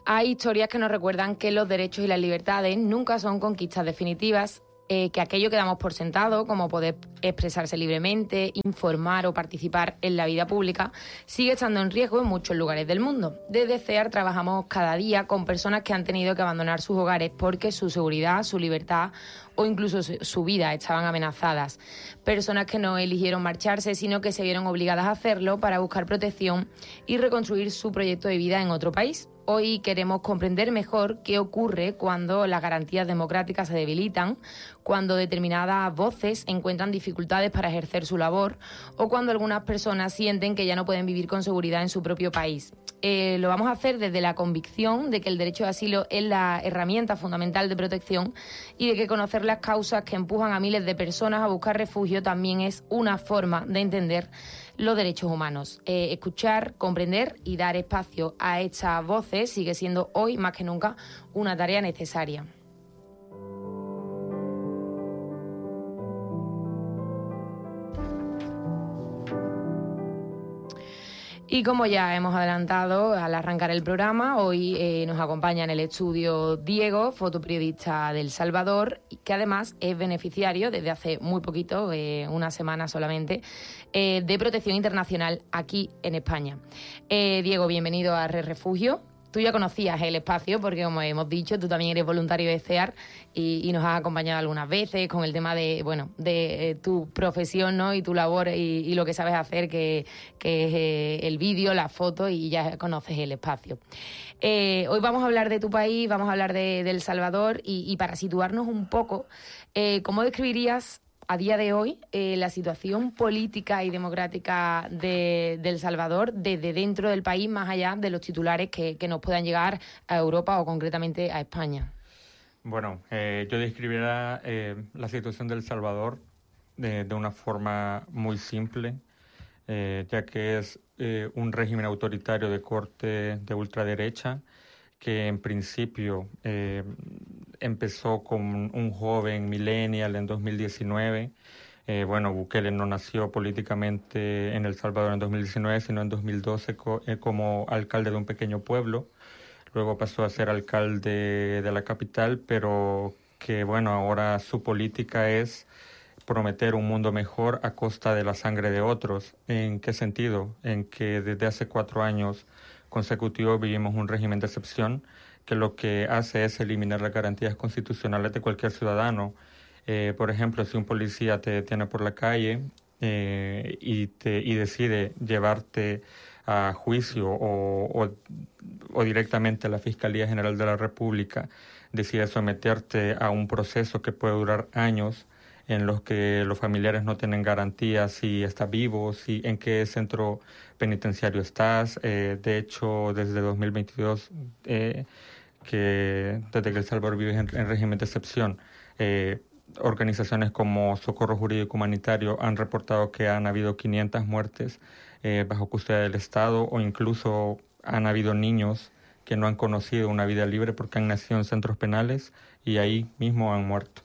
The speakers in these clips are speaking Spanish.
Hay historias que nos recuerdan que los derechos y las libertades nunca son conquistas definitivas, que aquello que damos por sentado, como poder expresarse libremente, informar o participar en la vida pública, sigue estando en riesgo en muchos lugares del mundo. Desde CEAR trabajamos cada día con personas que han tenido que abandonar sus hogares porque su seguridad, su libertad o incluso su vida estaban amenazadas. Personas que no eligieron marcharse, sino que se vieron obligadas a hacerlo para buscar protección y reconstruir su proyecto de vida en otro país. Hoy queremos comprender mejor qué ocurre cuando las garantías democráticas se debilitan, cuando determinadas voces encuentran dificultades para ejercer su labor o cuando algunas personas sienten que ya no pueden vivir con seguridad en su propio país. Lo vamos a hacer desde la convicción de que el derecho de asilo es la herramienta fundamental de protección y de que conocer las causas que empujan a miles de personas a buscar refugio también es una forma de entender los derechos humanos. Escuchar, comprender y dar espacio a estas voces sigue siendo hoy más que nunca una tarea necesaria. Y como ya hemos adelantado al arrancar el programa, hoy nos acompaña en el estudio Diego, fotoperiodista de El Salvador, que además es beneficiario desde hace muy poquito, una semana solamente, de protección internacional aquí en España. Diego, bienvenido a Red Refugio. Tú ya conocías el espacio porque, como hemos dicho, tú también eres voluntario de CEAR y nos has acompañado algunas veces con el tema de tu profesión, ¿no? Y tu labor y lo que sabes hacer, que es el vídeo, la foto, y ya conoces el espacio. Hoy vamos a hablar de tu país, vamos a hablar de El Salvador y para situarnos un poco, ¿cómo describirías a día de hoy la situación política y democrática de El Salvador desde dentro del país, más allá de los titulares que nos puedan llegar a Europa o concretamente a España? Bueno, yo describiría la situación de El Salvador de una forma muy simple, ya que es un régimen autoritario de corte de ultraderecha que en principio empezó con un joven millennial en 2019. Bukele no nació políticamente en El Salvador en 2019, sino en 2012 como alcalde de un pequeño pueblo. Luego pasó a ser alcalde de la capital, pero que ahora su política es prometer un mundo mejor a costa de la sangre de otros. ¿En qué sentido? En que desde hace 4 años consecutivos vivimos un régimen de excepción que lo que hace es eliminar las garantías constitucionales de cualquier ciudadano. Por ejemplo, si un policía te detiene por la calle y decide llevarte a juicio o directamente a la Fiscalía General de la República, decide someterte a un proceso que puede durar años, en los que los familiares no tienen garantías si estás vivo, si en qué centro penitenciario estás. De hecho, desde 2022, que desde que El Salvador vive en régimen de excepción, organizaciones como Socorro Jurídico Humanitario han reportado que han habido 500 muertes bajo custodia del Estado, o incluso han habido niños que no han conocido una vida libre porque han nacido en centros penales y ahí mismo han muerto.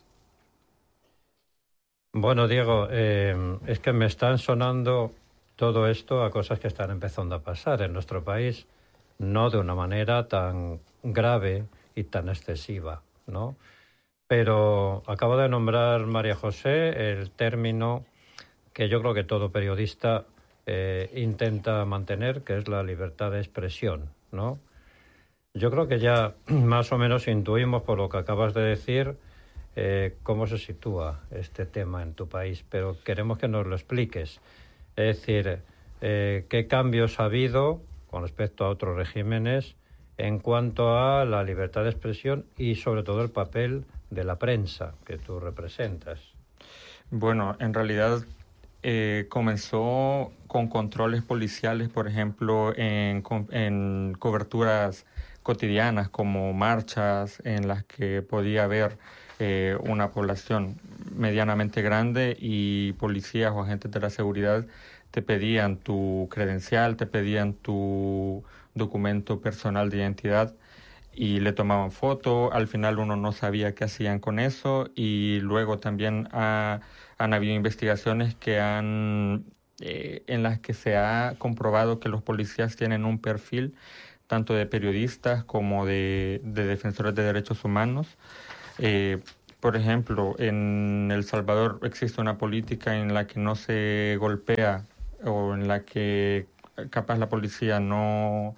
Bueno, Diego, es que me están sonando todo esto a cosas que están empezando a pasar en nuestro país, no de una manera tan grave y tan excesiva, ¿no? Pero acabo de nombrar, María José, el término que yo creo que todo periodista intenta mantener, que es la libertad de expresión, ¿no? Yo creo que ya más o menos intuimos por lo que acabas de decir cómo se sitúa este tema en tu país, pero queremos que nos lo expliques. Es decir, qué cambios ha habido con respecto a otros regímenes en cuanto a la libertad de expresión y sobre todo el papel de la prensa que tú representas. Bueno, en realidad comenzó con controles policiales, por ejemplo, en coberturas cotidianas como marchas en las que podía haber una población medianamente grande y policías o agentes de la seguridad te pedían tu credencial, te pedían tu documento personal de identidad y le tomaban foto. Al final uno no sabía qué hacían con eso, y luego también han habido investigaciones que en las que se ha comprobado que los policías tienen un perfil tanto de periodistas como de defensores de derechos humanos. Por ejemplo, en El Salvador existe una política en la que no se golpea o en la que capaz la policía no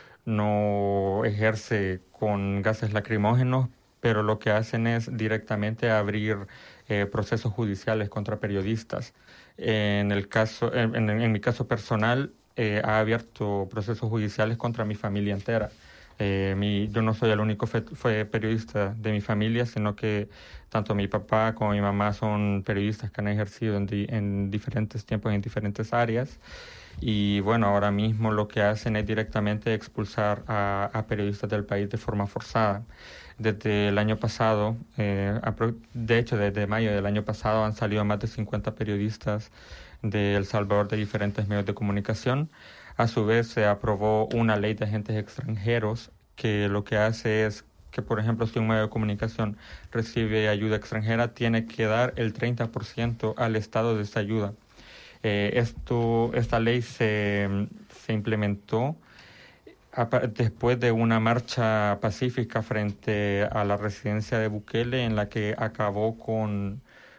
ejerce con gases lacrimógenos, pero lo que hacen es directamente abrir procesos judiciales contra periodistas. En mi caso personal, ha abierto procesos judiciales contra mi familia entera. Yo no soy el único fue periodista de mi familia, sino que tanto mi papá como mi mamá son periodistas que han ejercido en diferentes tiempos, en diferentes áreas. Y bueno, ahora mismo lo que hacen es directamente expulsar a periodistas del país de forma forzada. Desde el año pasado, de hecho desde mayo del año pasado han salido más de 50 periodistas de El Salvador de diferentes medios de comunicación. A su vez se aprobó una ley de agentes extranjeros que lo que hace es que, por ejemplo, si un medio de comunicación recibe ayuda extranjera, tiene que dar el 30% al Estado de esa ayuda. Esta ley se implementó después de una marcha pacífica frente a la residencia de Bukele, en la que acabó con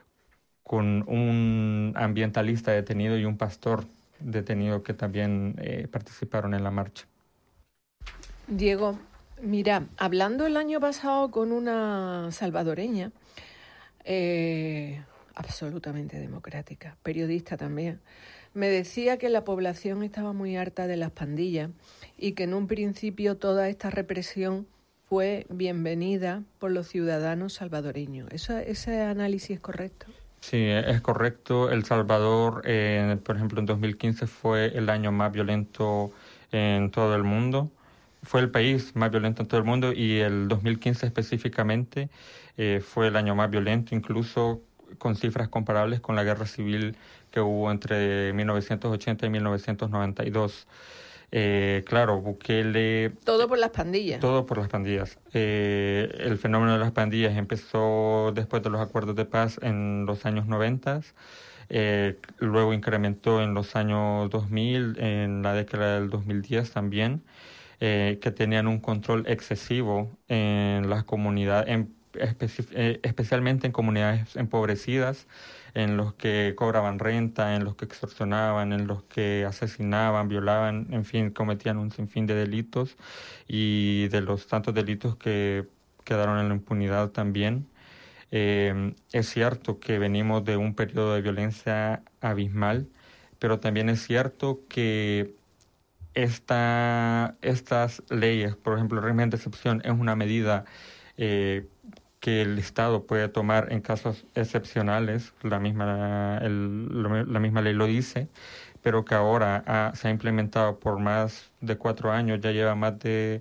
un ambientalista detenido y un pastor detenido que también participaron en la marcha. Diego, mira, hablando el año pasado con una salvadoreña, absolutamente democrática, periodista también, me decía que la población estaba muy harta de las pandillas y que en un principio toda esta represión fue bienvenida por los ciudadanos salvadoreños. ¿Ese análisis es correcto? Sí, es correcto. El Salvador, por ejemplo, en 2015 fue el año más violento en todo el mundo. Fue el país más violento en todo el mundo y el 2015 específicamente fue el año más violento, incluso con cifras comparables con la guerra civil que hubo entre 1980 y 1992. Claro, Bukele... Todo por las pandillas. Todo por las pandillas. El fenómeno de las pandillas empezó después de los acuerdos de paz en los años 90, luego incrementó en los años 2000, en la década del 2010 también, que tenían un control excesivo en las comunidades, especialmente en comunidades empobrecidas, en los que cobraban renta, en los que extorsionaban, en los que asesinaban, violaban, en fin, cometían un sinfín de delitos y de los tantos delitos que quedaron en la impunidad también. Es cierto que venimos de un periodo de violencia abismal, pero también es cierto que estas leyes, por ejemplo, el régimen de excepción, es una medida que el Estado puede tomar en casos excepcionales, la misma ley lo dice, pero que ahora se ha implementado por más de 4 años, ya lleva más de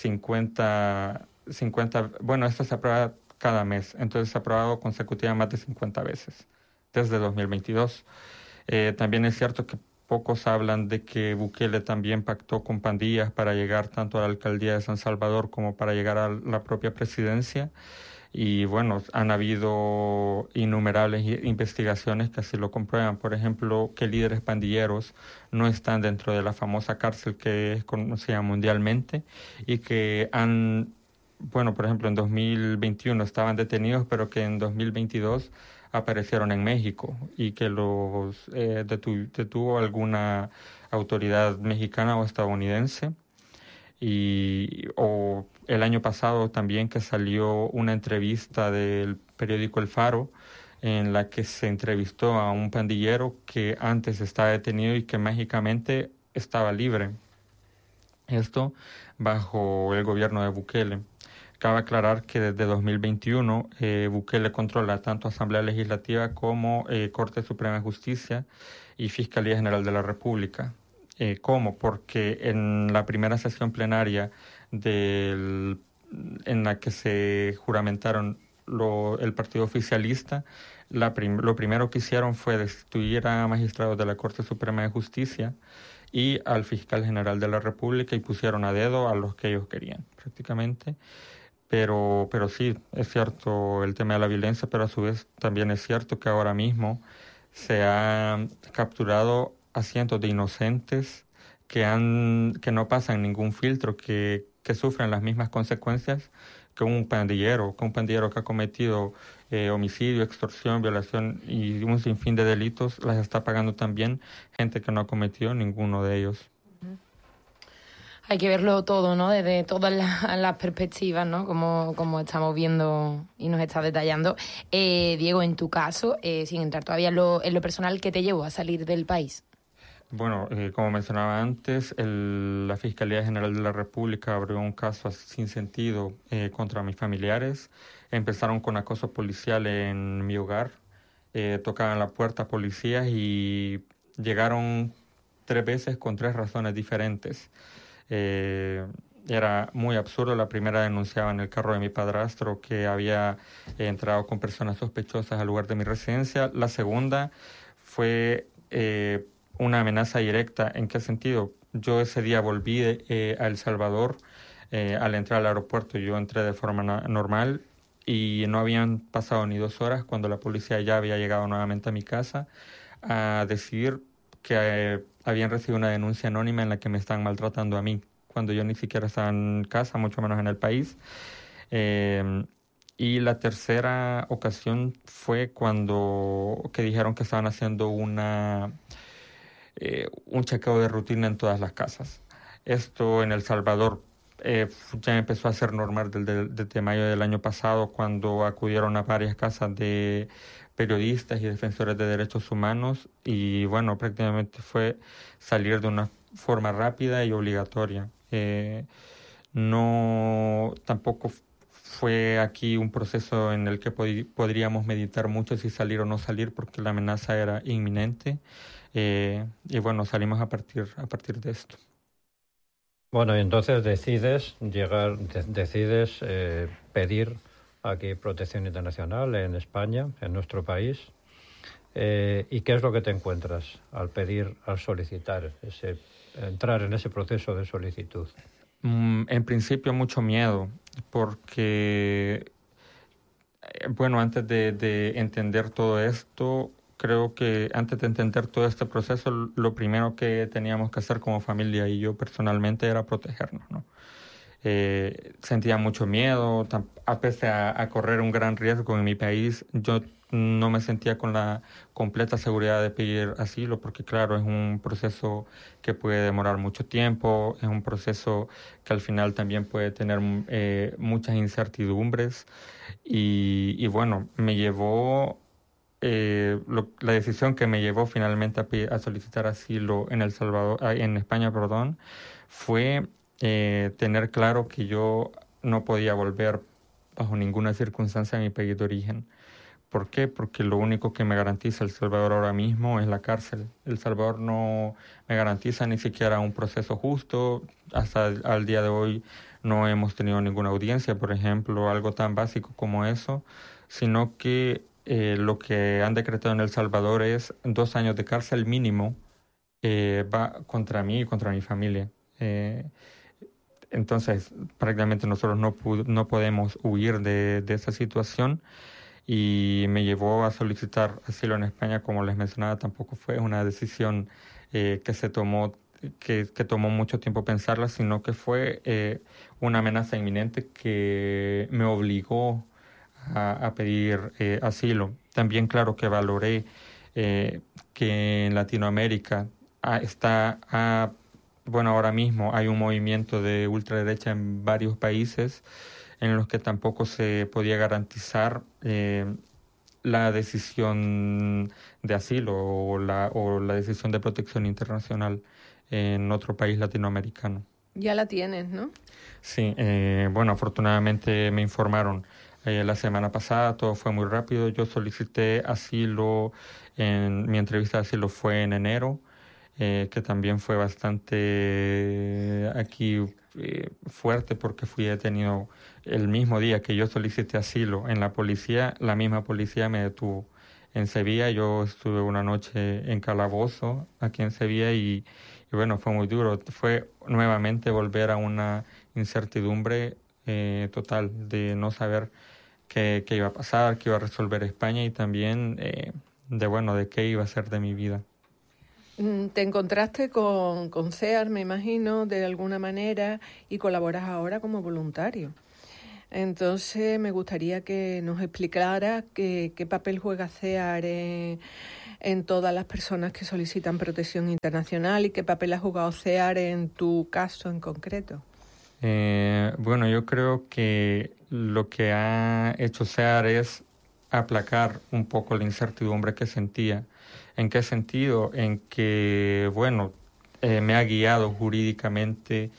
50, bueno, esto se aprueba cada mes, entonces se ha aprobado consecutivamente más de 50 veces desde 2022. También es cierto que pocos hablan de que Bukele también pactó con pandillas para llegar tanto a la alcaldía de San Salvador como para llegar a la propia presidencia. Y bueno, han habido innumerables investigaciones que así lo comprueban. Por ejemplo, que líderes pandilleros no están dentro de la famosa cárcel que es conocida mundialmente y que bueno, por ejemplo, en 2021 estaban detenidos, pero que en 2022 aparecieron en México y que los detuvo alguna autoridad mexicana o estadounidense. O el año pasado también que salió una entrevista del periódico El Faro en la que se entrevistó a un pandillero que antes estaba detenido y que mágicamente estaba libre. Esto bajo el gobierno de Bukele. Cabe aclarar que desde 2021 Bukele controla tanto Asamblea Legislativa como Corte Suprema de Justicia y Fiscalía General de la República. ¿Cómo? Porque en la primera sesión plenaria en la que se juramentaron el partido oficialista, lo primero que hicieron fue destituir a magistrados de la Corte Suprema de Justicia y al fiscal general de la República y pusieron a dedo a los que ellos querían, prácticamente. Pero sí, es cierto el tema de la violencia, pero a su vez también es cierto que ahora mismo se ha capturado a cientos de inocentes que no pasan ningún filtro, que sufren las mismas consecuencias que un pandillero que ha cometido homicidio, extorsión, violación y un sinfín de delitos, las está pagando también gente que no ha cometido ninguno de ellos. Hay que verlo todo, ¿no? Desde todas las perspectivas, ¿no? Como estamos viendo y nos está detallando. Diego, en tu caso, sin entrar todavía en lo personal, ¿qué te llevó a salir del país? Bueno, como mencionaba antes, la Fiscalía General de la República abrió un caso sin sentido contra mis familiares. Empezaron con acoso policial en mi hogar. Tocaban la puerta policías y llegaron 3 veces con 3 razones diferentes. Era muy absurdo. La primera denunciaba en el carro de mi padrastro que había entrado con personas sospechosas al lugar de mi residencia. La segunda fue una amenaza directa. ¿En qué sentido? Yo ese día volví a El Salvador. Al entrar al aeropuerto yo entré de forma normal y no habían pasado ni 2 horas cuando la policía ya había llegado nuevamente a mi casa a decir que habían recibido una denuncia anónima en la que me están maltratando a mí, cuando yo ni siquiera estaba en casa, mucho menos en el país. Y la tercera ocasión fue que dijeron que estaban haciendo un chequeo de rutina en todas las casas. Esto en El Salvador ya empezó a ser normal desde mayo del año pasado, cuando acudieron a varias casas de periodistas y defensores de derechos humanos, y bueno, prácticamente fue salir de una forma rápida y obligatoria. No, tampoco fue aquí un proceso en el que podríamos meditar mucho si salir o no salir, porque la amenaza era inminente. Y bueno, salimos a partir de esto. Bueno, y entonces decides pedir aquí protección internacional en España, en nuestro país. ¿Y qué es lo que te encuentras al solicitar, entrar en ese proceso de solicitud? En principio mucho miedo, porque, bueno, antes de entender todo esto, creo que antes de entender todo este proceso, lo primero que teníamos que hacer como familia y yo personalmente era protegernos, ¿no? Sentía mucho miedo, a pesar de correr un gran riesgo en mi país. Yo no me sentía con la completa seguridad de pedir asilo, porque claro, es un proceso que puede demorar mucho tiempo, es un proceso que al final también puede tener muchas incertidumbres y bueno, me llevó la decisión que me llevó finalmente a solicitar asilo en en España, perdón, fue tener claro que yo no podía volver bajo ninguna circunstancia a mi país de origen. ¿Por qué? Porque lo único que me garantiza El Salvador ahora mismo es la cárcel. El Salvador no me garantiza ni siquiera un proceso justo. Hasta al día de hoy no hemos tenido ninguna audiencia, por ejemplo, algo tan básico como eso, sino que lo que han decretado en El Salvador es 2 años de cárcel mínimo, va contra mí y contra mi familia. Entonces, prácticamente nosotros no podemos huir de esa situación, y me llevó a solicitar asilo en España. Como les mencionaba, tampoco fue una decisión que se tomó, que tomó mucho tiempo pensarla, sino que fue una amenaza inminente que me obligó a pedir asilo. También claro que valoré que en Latinoamérica bueno, ahora mismo hay un movimiento de ultraderecha en varios países en los que tampoco se podía garantizar la decisión de asilo o la decisión de protección internacional en otro país latinoamericano. Ya la tienes, ¿no? Sí, bueno, afortunadamente me informaron la semana pasada, todo fue muy rápido. Yo solicité asilo, mi entrevista de asilo fue en enero, que también fue bastante aquí fuerte, porque fui detenido el mismo día que yo solicité asilo en la misma policía me detuvo en Sevilla. Yo estuve una noche en calabozo aquí en Sevilla y bueno, fue muy duro. Fue nuevamente volver a una incertidumbre total de no saber qué iba a pasar, qué iba a resolver España, y también de qué iba a ser de mi vida. Te encontraste con CEAR, me imagino, de alguna manera, y colaboras ahora como voluntario. Entonces, me gustaría que nos explicara qué papel juega CEAR en todas las personas que solicitan protección internacional y qué papel ha jugado CEAR en tu caso en concreto. Bueno, yo creo que lo que ha hecho CEAR es aplacar un poco la incertidumbre que sentía. ¿En qué sentido? En que, bueno, me ha guiado jurídicamente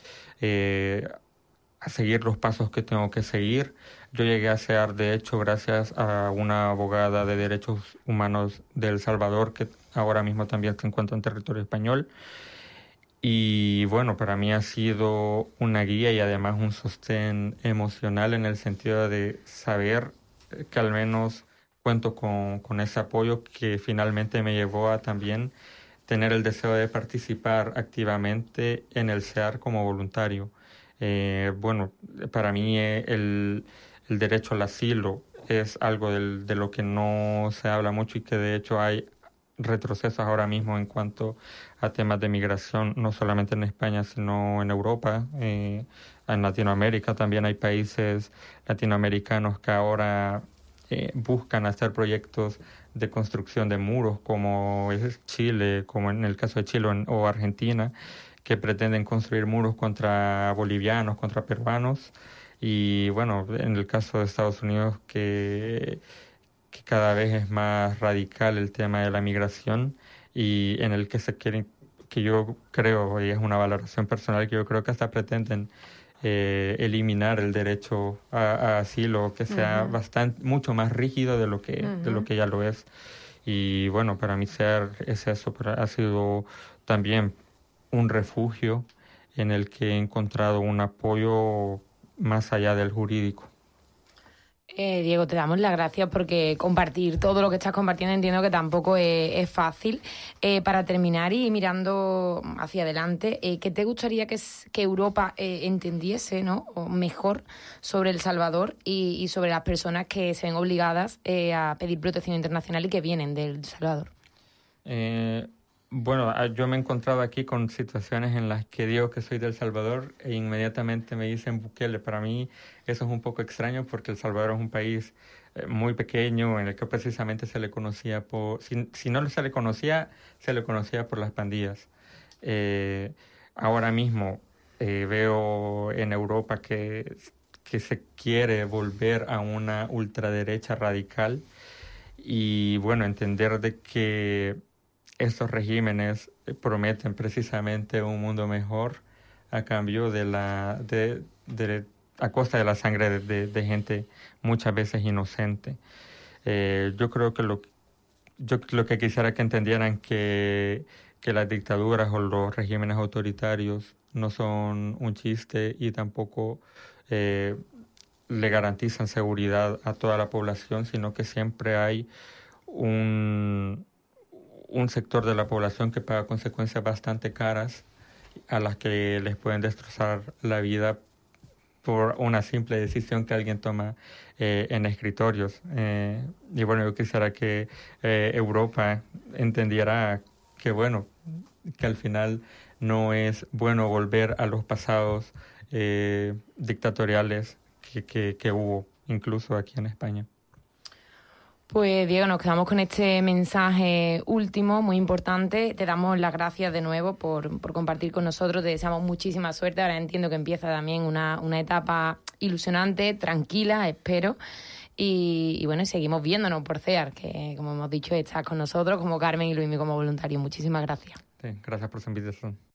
a seguir los pasos que tengo que seguir. Yo llegué a CEAR, de hecho, gracias a una abogada de derechos humanos de El Salvador, que ahora mismo también se encuentra en territorio español. Y bueno, para mí ha sido una guía y además un sostén emocional en el sentido de saber que al menos cuento con ese apoyo que finalmente me llevó a también tener el deseo de participar activamente en el CEAR como voluntario. Bueno, para mí el derecho al asilo es algo de lo que no se habla mucho y que de hecho hay retrocesos ahora mismo en cuanto a temas de migración, no solamente en España, sino en Europa, en Latinoamérica. También hay países latinoamericanos que ahora buscan hacer proyectos de construcción de muros, como es Chile, como en el caso de Chile o Argentina, que pretenden construir muros contra bolivianos, contra peruanos. Y bueno, en el caso de Estados Unidos, que cada vez es más radical el tema de la migración y en el que se quieren, que yo creo, y es una valoración personal, que yo creo que hasta pretenden eliminar el derecho a asilo, que sea mucho más rígido de lo que ya lo es. Y bueno, para mí CEAR es eso, pero ha sido también un refugio en el que he encontrado un apoyo más allá del jurídico. Diego, te damos las gracias porque compartir todo lo que estás compartiendo entiendo que tampoco es fácil. Para terminar y mirando hacia adelante, ¿qué te gustaría que Europa entendiese, ¿no? O mejor sobre El Salvador y sobre las personas que se ven obligadas a pedir protección internacional y que vienen de El Salvador? Bueno, yo me he encontrado aquí con situaciones en las que digo que soy de El Salvador e inmediatamente me dicen Bukele. Para mí eso es un poco extraño porque El Salvador es un país muy pequeño en el que precisamente se le conocía por... Si no se le conocía por las pandillas. Ahora mismo veo en Europa que se quiere volver a una ultraderecha radical y bueno, entender de que estos regímenes prometen precisamente un mundo mejor a cambio a costa de la sangre de gente muchas veces inocente. Yo creo que lo que quisiera que entendieran que las dictaduras o los regímenes autoritarios no son un chiste y tampoco le garantizan seguridad a toda la población, sino que siempre hay un sector de la población que paga consecuencias bastante caras a las que les pueden destrozar la vida por una simple decisión que alguien toma en escritorios. Y bueno, yo quisiera que Europa entendiera que bueno, que al final no es bueno volver a los pasados dictatoriales que hubo incluso aquí en España. Pues Diego, nos quedamos con este mensaje último, muy importante. Te damos las gracias de nuevo por compartir con nosotros. Te deseamos muchísima suerte. Ahora entiendo que empieza también una etapa ilusionante, tranquila, espero. Y bueno, seguimos viéndonos por CEAR, que como hemos dicho, estás con nosotros, como Carmen y Luismi como voluntarios. Muchísimas gracias. Sí, gracias por su invitación.